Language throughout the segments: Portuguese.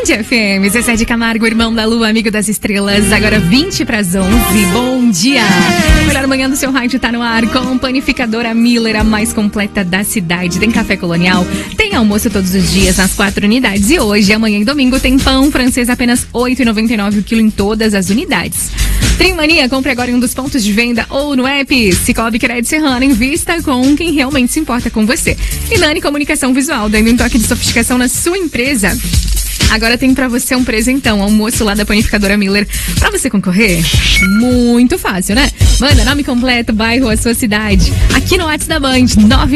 Band FM, Zezé de Camargo, irmão da Lua, amigo das estrelas, agora 20 para as 11, bom dia! O melhor manhã do seu rádio tá no ar com Panificadora Miller, a mais completa da cidade. Tem café colonial, tem almoço todos os dias nas 4 unidades e hoje, amanhã e domingo, tem pão francês apenas R$ 8,99 o quilo em todas as unidades. Trimania, compre agora em um dos pontos de venda ou no app. Cicobi Crédito Serrano, invista com quem realmente se importa com você. E Nani Comunicação Visual, dando um toque de sofisticação na sua empresa. Agora tem pra você um presentão, almoço lá da Panificadora Miller. Pra você concorrer, muito fácil, né? Manda nome completo, bairro, a sua cidade. Aqui no WhatsApp da Band,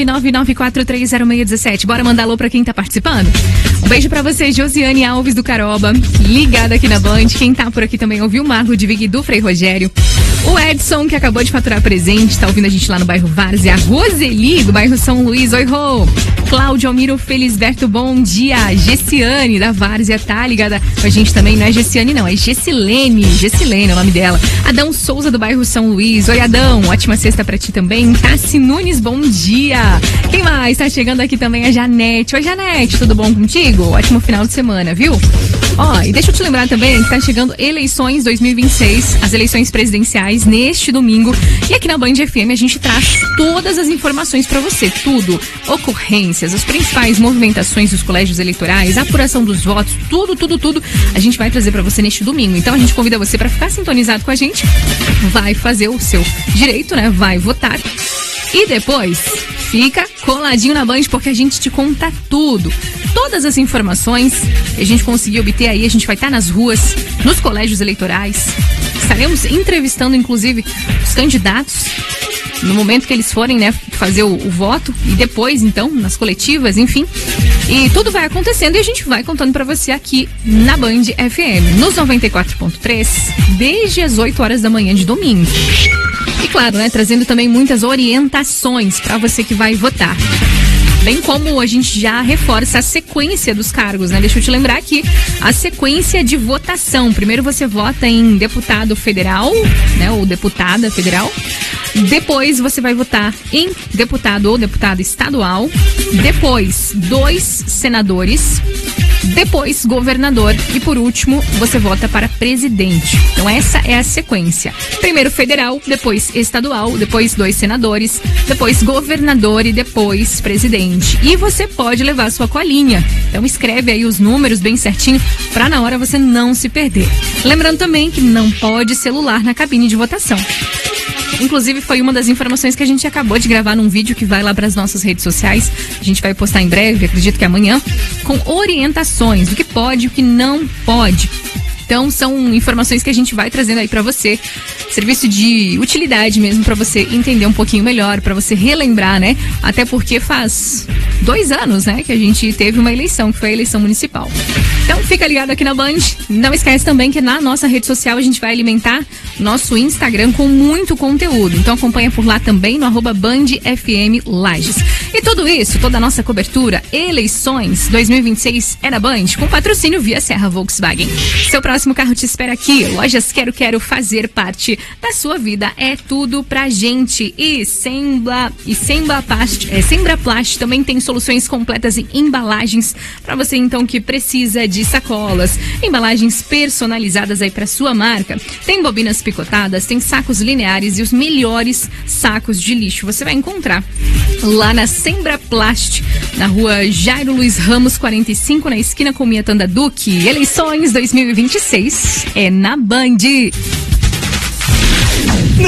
999430617. Bora mandar alô pra quem tá participando? Um beijo pra você, Josiane Alves do Caroba, ligada aqui na Band. Quem tá por aqui também ouviu o Marco de Vig do Frei Rogério. O Edson, que acabou de faturar presente, tá ouvindo a gente lá no bairro Várzea. A Roseli, do bairro São Luís. Oi, Rô. Cláudio Almiro Felisberto, bom dia. Gessiane, da Várzea, tá ligada com a gente também. Não é Gessiane, não, é Gessilene. Gessilene é o nome dela. Adão Souza, do bairro São Luís. Oi, Adão, ótima sexta pra ti também. Tassi Nunes, bom dia. Quem mais? Tá chegando aqui também a Janete. Oi, Janete, tudo bom contigo? Ótimo final de semana, viu? Ó, e deixa eu te lembrar também que tá chegando eleições 2026, as eleições presidenciais neste domingo. E aqui na Band FM a gente traz todas as informações pra você, tudo. Ocorrências, as principais movimentações dos colégios eleitorais, a apuração dos votos, tudo. A gente vai trazer pra você neste domingo. Então a gente convida você pra ficar sintonizado com a gente. Vai fazer o seu direito, né? Vai votar. E depois fica coladinho na Band porque a gente te conta tudo. Todas as informações que a gente conseguiu obter aí, a gente vai estar nas ruas, nos colégios eleitorais. Estaremos entrevistando, inclusive, os candidatos no momento que eles forem, né, fazer o voto e depois, então, nas coletivas, enfim. E tudo vai acontecendo e a gente vai contando pra você aqui na Band FM, nos 94.3, desde as 8 horas da manhã de domingo. E claro, né, trazendo também muitas orientações pra você que vai votar. Bem como a gente já reforça a sequência dos cargos, né? Deixa eu te lembrar aqui a sequência de votação. Primeiro você vota em deputado federal, né? Ou deputada federal. Depois você vai votar em deputado ou deputada estadual. Depois, 2 senadores. Depois, governador. E por último, você vota para presidente. Então essa é a sequência. Primeiro federal, depois estadual, depois 2 senadores, depois governador e depois presidente. E você pode levar sua colinha. Então escreve aí os números bem certinho para na hora você não se perder. Lembrando também que não pode celular na cabine de votação. Inclusive foi uma das informações que a gente acabou de gravar num vídeo que vai lá para as nossas redes sociais. A gente vai postar em breve, acredito que amanhã, com orientações do que pode e o que não pode. Então são informações que a gente vai trazendo aí para você. Serviço de utilidade mesmo para você entender um pouquinho melhor, para você relembrar, né? Até porque faz 2 anos, né, que a gente teve uma eleição, que foi a eleição municipal. Então fica ligado aqui na Band. Não esquece também que na nossa rede social a gente vai alimentar nosso Instagram com muito conteúdo. Então acompanha por lá também no @BandFMLages. E tudo isso, toda a nossa cobertura, eleições 2026 é na Band, com patrocínio via Serra Volkswagen. Seu próximo carro te espera aqui. Lojas Quero fazer parte da sua vida. É tudo pra gente. E Sembraplast também tem soluções completas em embalagens para você então que precisa de sacolas, embalagens personalizadas aí para sua marca. Tem bobinas picotadas, tem sacos lineares e os melhores sacos de lixo. Você vai encontrar lá na Sembraplast, na rua Jairo Luiz Ramos 45, na esquina com Miatanda Duque. Eleições 2026 é na Band.